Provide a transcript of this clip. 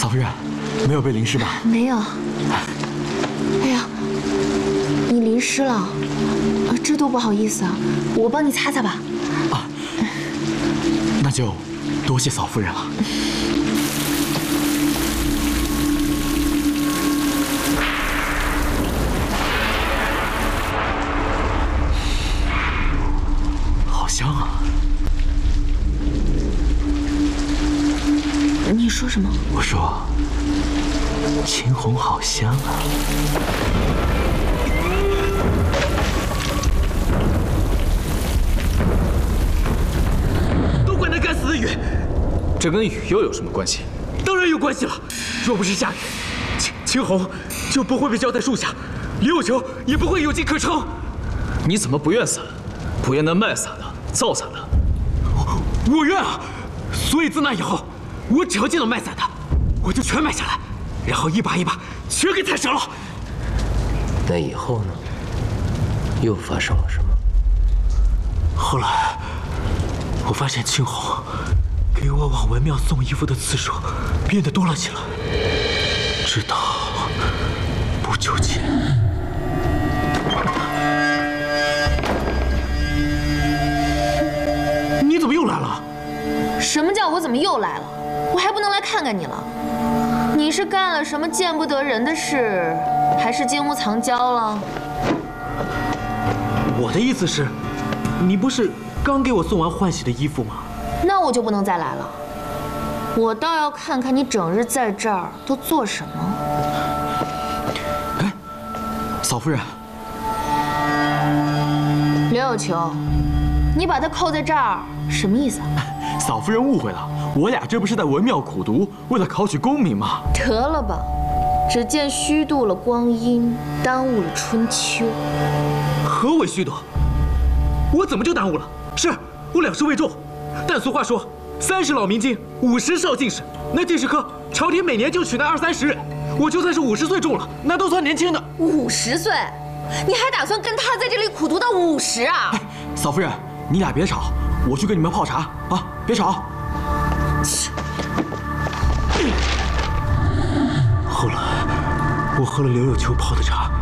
嫂夫人，没有被淋湿吧？ 没有。哎呀，你淋湿了，这多不好意思啊！我帮你擦擦吧。 啊，那就多谢嫂夫人了。好香啊！ 你说什么？ 我说，青红好香啊！ 都怪那该死的雨！ 这跟雨又有什么关系？ 当然有关系了。若不是下雨，青红就不会被浇在树下，刘有球也不会有机可乘。 你怎么不愿伞？不愿那卖伞的、造伞的？ 我愿啊！所以自那以后，我只要见到卖伞的，我就全买下来，然后一把一把全给踩折了。 那以后呢？又发生了什么？ 后来，我发现青红给我往文庙送衣服的次数变得多了起来。直到不久前，你怎么又来了？ 什么叫我怎么又来了？我还不能来看看你了？你是干了什么见不得人的事，还是金屋藏娇了？ 我的意思是，你不是刚给我送完换洗的衣服吗？ 那我就不能再来了。我倒要看看你整日在这儿都做什么。 哎，嫂夫人， 刘有球，你把他扣在这儿什么意思啊？ 嫂夫人误会了，我俩这不是在文庙苦读，为了考取功名吗？ 得了吧，只见虚度了光阴，耽误了春秋。 何为虚度？我怎么就耽误了？是我两事未重，但俗话说，30老明经，50少进士。那进士科，朝廷每年就取那20-30人，我就算是50岁中了，那都算年轻的。 50岁，你还打算跟他在这里苦读到50啊？ 哎，嫂夫人，你俩别吵，我去给你们泡茶啊，别吵。 后来，我喝了刘有球泡的茶，